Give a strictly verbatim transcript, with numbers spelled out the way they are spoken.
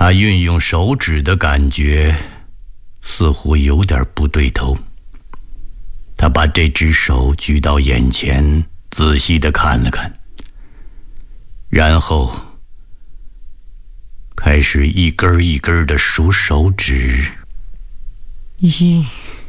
他运用手指的感觉似乎有点不对头。他把这只手举到眼前，仔细地看了看，然后开始一根一根地数手指。 一、